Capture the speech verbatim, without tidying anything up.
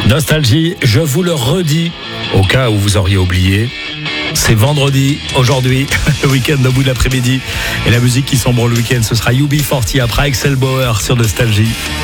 Nostalgie, je vous le redis, au cas où vous auriez oublié, c'est vendredi, aujourd'hui, le week-end au bout de l'après-midi. Et la musique qui sombre le week-end, ce sera U B quarante après Axel Bauer sur Nostalgie.